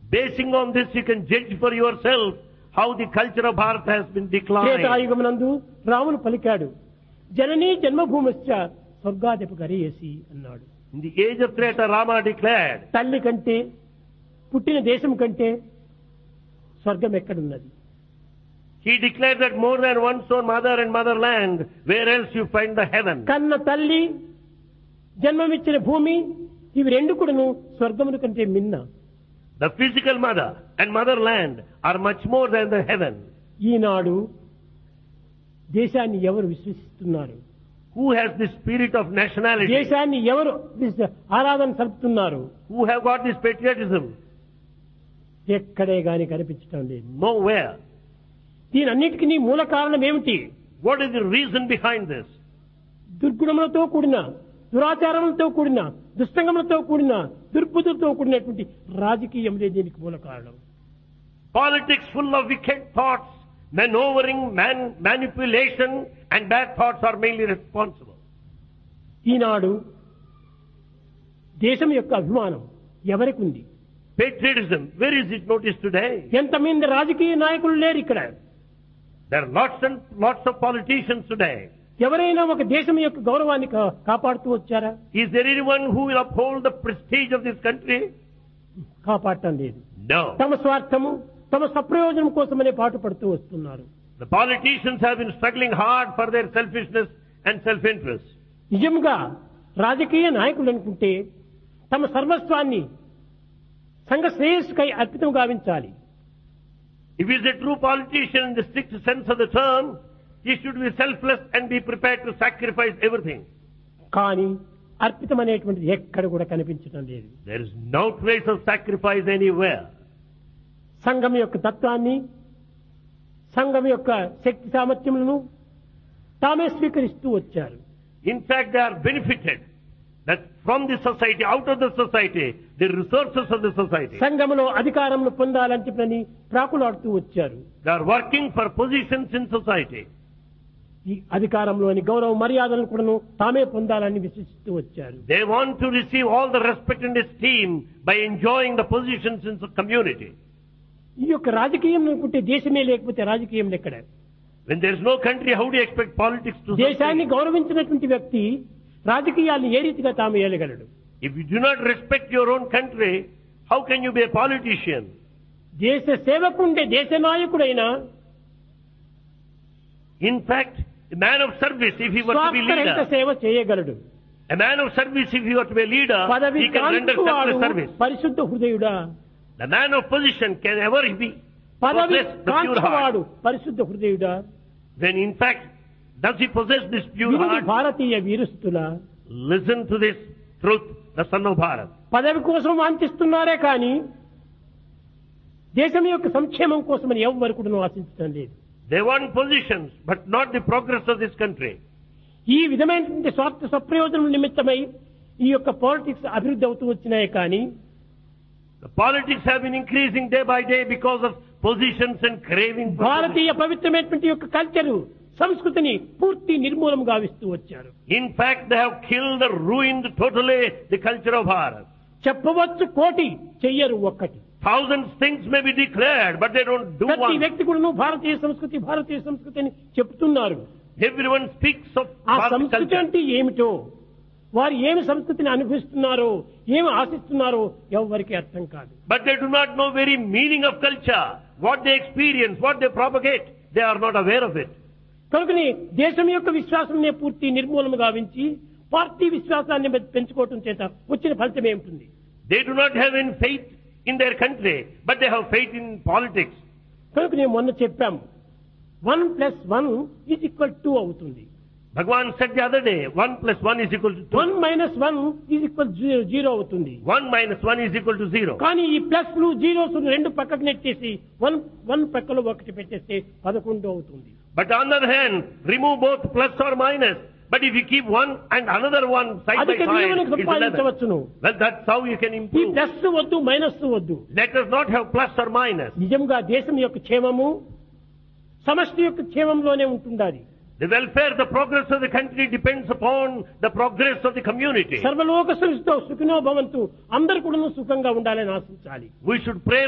Basing on this, you can judge for yourself how the culture of Bharat has been declined. త్రేతాయుగమునందు రాముడు పలికాడు, జననీ జన్మభూమిశ్చ స్వర్గాధిప గరీయసి అన్నాడు. In the age of Treta, Rama declared, తల్లి కంటే పుట్టిన దేశం కంటే స్వర్గం ఎక్కడున్నది? he declared that more than one's own mother and motherland, where else you find the heaven? కన్న తల్లి, జన్మమిచ్చిన భూమి, ఇవి రెండు కూడాను స్వర్గముల కంటే మిన్న. The physical mother and motherland are much more than the heaven. ఈనాడు దేశాన్ని ఎవరు విశ్వసిస్తున్నారు? Who has the spirit of nationality? దేశాన్ని ఎవరు ఆరాధన సలుపుతున్నారు? Who have got this patriotism? ఎక్కడే గాని కనిపించటం లేదు. Nowhere. దీనన్నిటికీ మూల కారణం ఏమిటి? What is the reason behind this? దుర్గుణములతో కూడిన, దురాచారములతో కూడిన, దుష్టంగములతో కూడిన, దుర్బుద్ధులతో కూడినటువంటి రాజకీయములే దీనికి మూల కారణం. Politics full of wicked thoughts, maneuvering, manipulation and bad thoughts are mainly responsible. ఈనాడు దేశం యొక్క అభిమానం ఎవరికి ఉంది? Patriotism, where is it noticed today? ఎంతమంది రాజకీయ నాయకులు లేరు ఇక్కడ. There are lots and lots of politicians today. ఎవరైనా ఒక దేశం యొక్క గౌరవాన్ని కాపాడుతూ వచ్చారా? Is there anyone who will uphold the prestige of this country? కాపాడటం లేదు. No. తమ స్వార్థము, తమ సప్రయోజనం కోసమనే పాటుపడుతూ వస్తున్నారు. The politicians have been struggling hard for their selfishness and self-interest. నిజంగా రాజకీయ నాయకులు అనుకుంటే తమ సర్వస్వాన్ని సంఘ శ్రేయస్సుకై అర్పితం గావించాలి. If he is a true politician in the strict sense of the term, he should be selfless and be prepared to sacrifice everything. కానీ అర్పితం అనేటువంటిది ఎక్కడ కూడా కనిపించడం లేదు. There is no trace of sacrifice anywhere. సంఘం యొక్క తత్వాన్ని, సంఘం యొక్క శక్తి సామర్థ్యములను తామే స్వీకరిస్తూ వచ్చారు. In fact, they are benefited that from the society, out of the society, the resources of the society. సంఘములో అధికారములు పొందాలని చెప్పని ప్రాకులాడుతూ వచ్చారు. They are working for positions in society. ఈ అధికారంలోని గౌరవ మర్యాదలను కూడా తామే పొందాలని విశ్వసిస్తూ వచ్చారు. They want to receive all the respect and esteem by enjoying the positions in the community. ఈ యొక్క రాజకీయం అనుకుంటే దేశమే లేకపోతే రాజకీయం ఎక్కడ? When there is no country, how do you expect politics to దేశాన్ని succeed? గౌరవించినటువంటి వ్యక్తి రాజకీయాలను ఏ రీతిగా తాము ఏలగలడు? If you do not respect your own country, how can you be a politician? దేశ సేవకుండే దేశ నాయకుడైనా In fact, a man of service, if he were to be స్వార్థరహిత leader, సేవ చేయగలడు. a man of service, if he were to be a leader, పదవి he can render కాంచువాడు selfless service. పరిశుద్ధ హృదయుడా. The man of position can ever be పదవి possess the pure కాంచువాడు heart. పరిశుద్ధ హృదయుడా. When in fact, does he possess this pure ఇది heart? Bharatiya వీరస్తుల Listen to this truth, the son of Bharat. పదవి కోసం వాంఛిస్తున్నారే కానీ దేశం యొక్క సంక్షేమం కోసమని ఎవరు కూడా ఆశించడం లేదు. They want positions, but not the progress of this country. ఈ విధమైనటువంటి స్వార్థ సప్రయోజనం నిమిత్తమై ఈ యొక్క పాలిటిక్స్ అభివృద్ధి అవుతూ వచ్చినాయి కానీ The politics have been increasing day by day because of positions and craving for positions. భారతీయ పవిత్రమైనటువంటి యొక్క కల్చరు, సంస్కృతిని పూర్తి నిర్మూలం గావిస్తూ వచ్చారు. In fact, they have killed or ruined totally the culture of Bharat. చెప్పవచ్చు కోటి, చెయ్యరు ఒక్కటి. Thousands things may be declared, but they don't do ప్రతి one. వ్యక్తి కూడా భారతీయ సంస్కృతి, భారతీయ సంస్కృతి అని చెప్తున్నారు. Everyone speaks of ఆ Bharat సంస్కృతి culture. అంటే ఏమిటో, వారు ఏమి సంస్కృతిని అనుభవిస్తున్నారో, ఏమి ఆశిస్తున్నారో ఎవరికి అర్థం కాదు. But they do not know very meaning of culture, what they experience, what they propagate. They are not aware of it. కనుకని దేశం యొక్క విశ్వాసాన్ని పూర్తి నిర్మూలన గావించి పార్టీ విశ్వాసాన్ని పెంచుకోవటం చేత వచ్చిన ఫలితం ఏమిటి? They do not have any faith in their country, but they have faith in politics. కనుక నేను మొన్న చెప్పాము 1+1 = 2 అవుతుంది. Bhagavan said the other day, 1 + 1 = 2. 1 - 1 = 0 అవుతుంది. 1 - 1 = 0. కానీ ఈ ప్లస్లు జీరోస్ రెండు పక్కకు నెట్టేసి 1 పక్కలో ఒకటి పెట్టేస్తే 11 అవుతుంది. But on the other hand, remove both plus or minus. But if you keep one and another one side by అధిక side, విలువను it's 11. సంపాదించవచ్చును. Well, that's how you can ఈ improve. ప్లస్ వద్దు, మైనస్ వద్దు. Let us not have plus or minus. నిజంగా దేశం యొక్క క్షేమము సమష్టి యొక్క క్షేమంలోనే ఉంటుండాలి. The welfare, the progress of the country depends upon the progress of the community. సర్వలోక సుఖినో భవంతు, అందరూ కూడా సుఖంగా ఉండాలని ఆశించాలి. We should pray